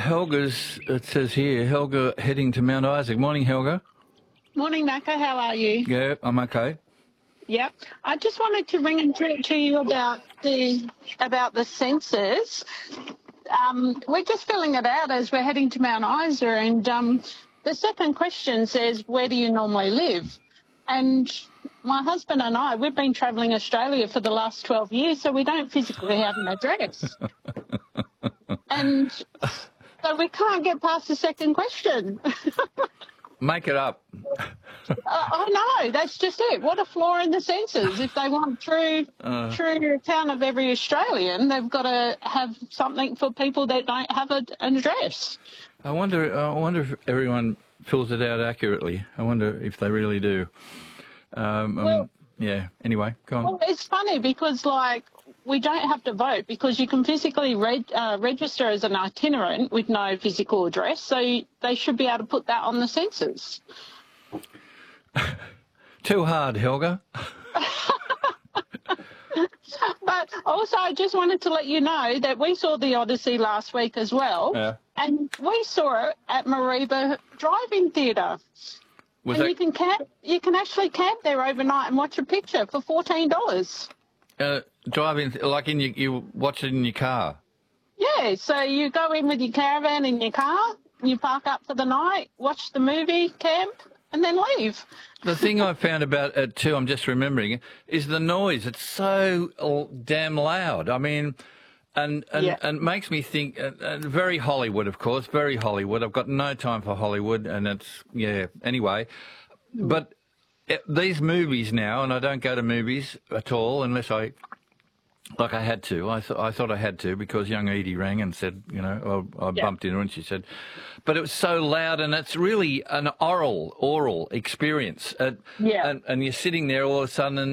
Helga's, it says here, Helga heading to Mount Isa. Morning, Helga. Morning, Naka. How are you? Yeah, I'm okay. Yep. I just wanted to ring and talk to you about the census. We're just filling it out as we're heading to Mount Isa, and the second question says, "Where do you normally live?" And my husband and I, we've been travelling Australia for the last 12 years, so we don't physically have an address. And so we can't get past the second question. Make it up. I know, that's just it. What a flaw in the census. If they want true account of every Australian, they've got to have something for people that don't have an address. I wonder if everyone fills it out accurately. I wonder if they really do. Yeah, anyway, go on. Well, it's funny because, we don't have to vote because you can physically register as an itinerant with no physical address, so they should be able to put that on the census. Too hard, Helga. But also, I just wanted to let you know that we saw the Odyssey last week as well, Yeah. and we saw it at Mareeba Drive-In Theatre. You can actually camp there overnight and watch a picture for $14. Driving, like you watch it in your car. Yeah, so you go in with your caravan in your car, you park up for the night, watch the movie, camp, and then leave. The thing I found about it too, I'm just remembering, is the noise. It's so damn loud. I mean, and makes me think, very Hollywood, of course, very Hollywood. I've got no time for Hollywood, and it's, anyway. But these movies now, and I don't go to movies at all unless I had to. I thought I had to because young Edie rang and said, I bumped into her and she said, but it was so loud, and it's really an oral experience. And you're sitting there all of a sudden and